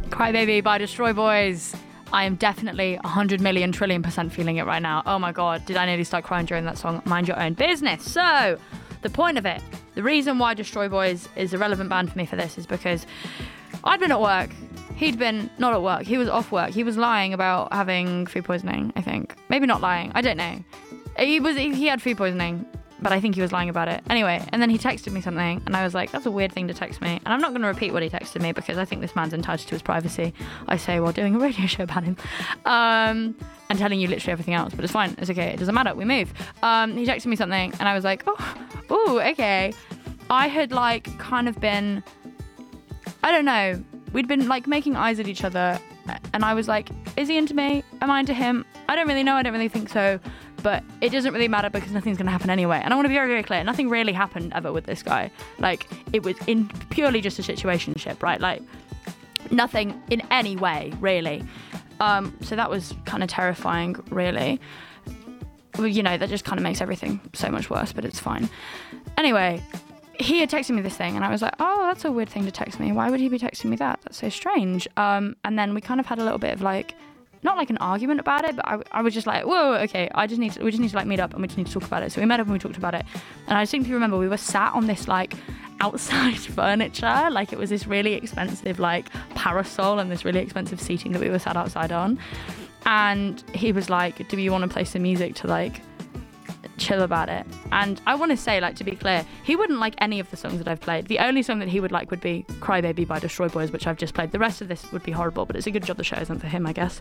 Crybaby by Destroy Boys. I am definitely 100 million trillion % feeling it right now. Oh my god, did I nearly start crying during that song? Mind your own business. So, the point of it, the reason why Destroy Boys is a relevant band for me for this is because I'd been at work. He'd been not at work. He was off work. He was lying about having food poisoning, I think. Maybe not lying. I don't know. He had food poisoning, but I think he was lying about it. Anyway, and then he texted me something, and I was like, that's a weird thing to text me. And I'm not going to repeat what he texted me because I think this man's entitled to his privacy, I say while doing a radio show about him. And telling you literally everything else, but it's fine. It's okay. It doesn't matter. We move. He texted me something, and I was like, oh, okay. I had like kind of been, I don't know, we'd been like making eyes at each other, and I was like, is he into me? Am I into him? I don't really know. I don't really think so. But it doesn't really matter because nothing's going to happen anyway. And I want to be very, very clear. Nothing really happened ever with this guy. Like, it was purely just a situationship, right? Like, nothing in any way, really. So that was kind of terrifying, really. Well, you know, that just kind of makes everything so much worse, but it's fine. Anyway, he had texted me this thing, and I was like, oh, that's a weird thing to text me. Why would he be texting me that? That's so strange. And then we kind of had a little bit of like, not like an argument about it, but I was just like, whoa, okay, we just need to like meet up and we just need to talk about it. So we met up and we talked about it. And I distinctly remember we were sat on this like outside furniture, like it was this really expensive like parasol and this really expensive seating that we were sat outside on. And he was like, do you want to play some music to like chill about it? And I want to say, like, to be clear, he wouldn't like any of the songs that I've played. The only song that he would like would be Crybaby by Destroy Boys, which I've just played. The rest of this would be horrible, but it's a good job the show isn't for him, I guess.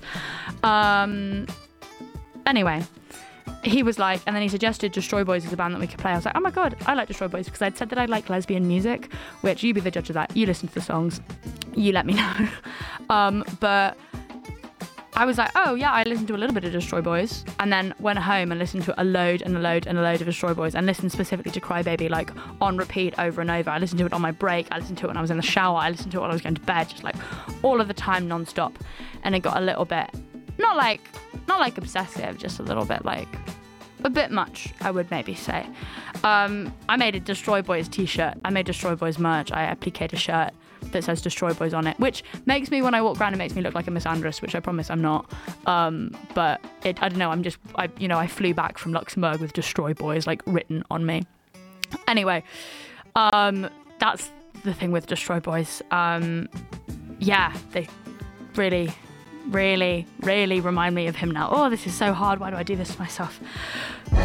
Anyway, he was like, and then he suggested Destroy Boys as a band that we could play. I was like, oh my god, I like Destroy Boys, because I'd said that I like lesbian music, which you be the judge of that. You listen to the songs, you let me know. But I was like, oh yeah, I listened to a little bit of Destroy Boys, and then went home and listened to a load of Destroy Boys, and listened specifically to Crybaby like on repeat over and over. I listened to it on my break, I listened to it when I was in the shower, I listened to it when I was going to bed, just like all of the time non-stop. And it got a little bit, not like obsessive, just a little bit like, a bit much, I would maybe say. I made a Destroy Boys t-shirt, I made Destroy Boys merch, I appliqued a shirt that says Destroy Boys on it, which makes me, when I walk around, it makes me look like a misandrist, which I promise I'm not. But I don't know, I flew back from Luxembourg with Destroy Boys like written on me. Anyway, that's the thing with Destroy Boys. Yeah, they really, really, really remind me of him now. Oh, this is so hard. Why do I do this to myself?